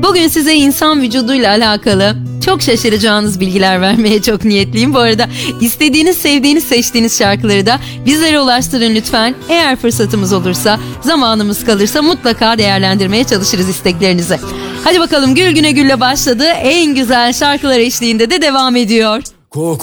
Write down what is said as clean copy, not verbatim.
Bugün size insan vücuduyla alakalı çok şaşıracağınız bilgiler vermeye çok niyetliyim. Bu arada istediğiniz, sevdiğiniz, seçtiğiniz şarkıları da bizlere ulaştırın lütfen. Eğer fırsatımız olursa, zamanımız kalırsa mutlaka değerlendirmeye çalışırız isteklerinizi. Hadi bakalım, Gül Güne Gül'le başladı. En güzel şarkılar eşliğinde de devam ediyor. Koku